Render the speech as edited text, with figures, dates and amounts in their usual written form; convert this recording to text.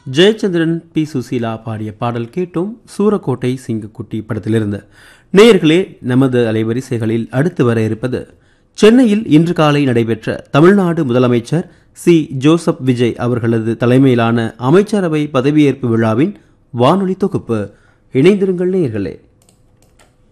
Jayachandran B. Susheela பாடிய பாடல் கேட்டும். சூரக்கோட்டை சிங்கக்குட்டி படத்திலிருந்து. நேயர்களே, நமது அலைவரிசைகளில் அடுத்து வர இருப்பது சென்னையில் இன்று காலை நடைபெற்ற தமிழ்நாடு முதலமைச்சர் சி. ஜோசப் விஜய் அவர்களது தலைமையிலான அமைச்சரவை பதவியேற்பு விழாவின் வானொலி தொகுப்பு. இணைந்திருங்கள் நேயர்களே.